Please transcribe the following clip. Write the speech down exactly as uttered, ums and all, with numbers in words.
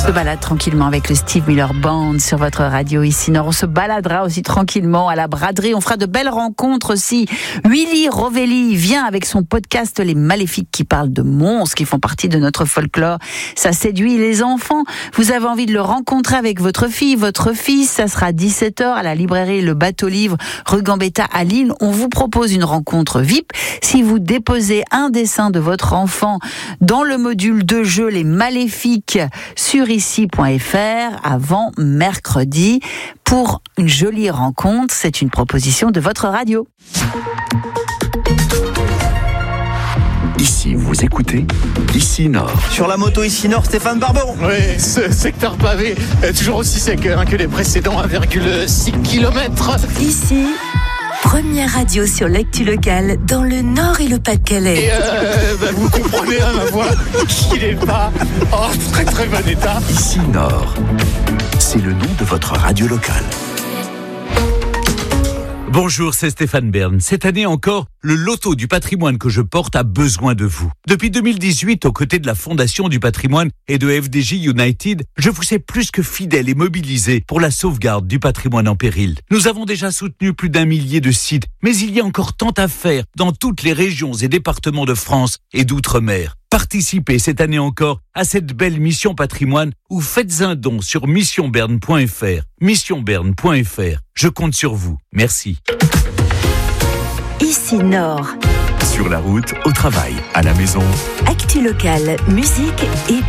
se balade tranquillement avec le Steve Miller Band sur votre radio ici Nord. On se baladera aussi tranquillement à la braderie. On fera de belles rencontres aussi. Willy Rovelli vient avec son podcast Les Maléfiques qui parle de monstres qui font partie de notre folklore. Ça séduit les enfants. Vous avez envie de le rencontrer avec votre fille, votre fils. Ça sera à dix-sept heures à la librairie Le Bateau Livre, rue Gambetta à Lille. On vous propose une rencontre V I P. Si vous déposez un dessin de votre enfant dans le module de jeu Les Maléfiques sur ici point f r avant mercredi pour une jolie rencontre. C'est une proposition de votre radio. Ici, vous écoutez Ici Nord. Sur la moto Ici Nord, Stéphane Barbon. Oui, ce secteur pavé est toujours aussi sec hein, que les précédents un virgule six kilomètres. Ici, première radio sur l'actu locale dans le Nord et le Pas-de-Calais. Et euh, bah, vous comprenez à ma voix qu'il n'est pas en très très bon état. Ici Nord, c'est le nom de votre radio locale. Bonjour, c'est Stéphane Bern. Cette année encore, le loto du patrimoine que je porte a besoin de vous. Depuis deux mille dix-huit, aux côtés de la Fondation du patrimoine et de F D J United, je vous sais plus que fidèle et mobilisé pour la sauvegarde du patrimoine en péril. Nous avons déjà soutenu plus d'un millier de sites, mais il y a encore tant à faire dans toutes les régions et départements de France et d'outre-mer. Participez cette année encore à cette belle mission patrimoine ou faites un don sur mission berne point f r. mission berne point f r. Je compte sur vous. Merci. Ici Nord. Sur la route, au travail, à la maison. Actu locale, musique et